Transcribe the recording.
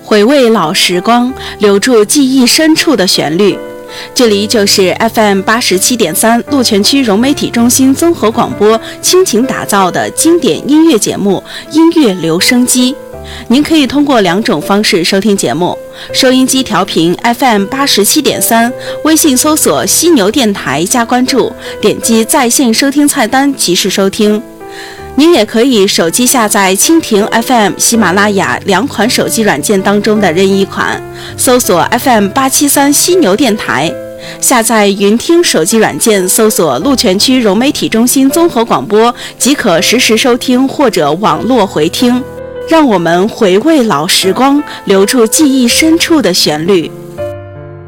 回味老时光，留住记忆深处的旋律。这里就是 FM87.3 鹿泉区融媒体中心综合广播倾情打造的经典音乐节目《音乐留声机》。您可以通过2种方式收听节目：收音机调频 FM87.3， 微信搜索犀牛电台加关注，点击在线收听菜单即时收听。您也可以手机下载蜻蜓 FM、喜马拉雅2款手机软件当中的任意款，搜索 FM873 犀牛电台，下载云听手机软件，搜索鹿泉区融媒体中心综合广播，即可实时收听或者网络回听。让我们回味老时光，留住记忆深处的旋律。